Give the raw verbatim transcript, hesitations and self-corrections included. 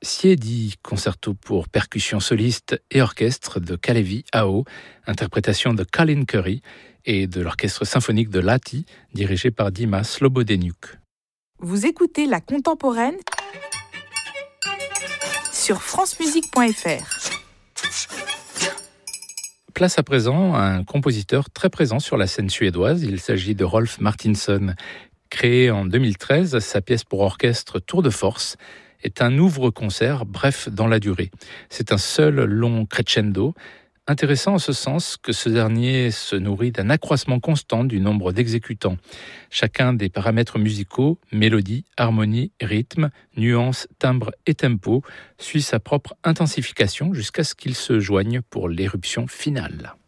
Siedi, concerto pour percussion soliste et orchestre de Kalevi Ao, interprétation de Colin Curry et de l'orchestre symphonique de Lahti, dirigé par Dima Slobodeniuk. Vous écoutez La Contemporaine sur francemusique point f r. Place à présent à un compositeur très présent sur la scène suédoise. Il s'agit de Rolf Martinsson. Créé en deux mille treize, sa pièce pour orchestre Tour de force est un ouvre-concert bref dans la durée. C'est un seul long crescendo, intéressant en ce sens que ce dernier se nourrit d'un accroissement constant du nombre d'exécutants. Chacun des paramètres musicaux, mélodie, harmonie, rythme, nuances, timbre et tempo, suit sa propre intensification jusqu'à ce qu'il se joigne pour l'éruption finale.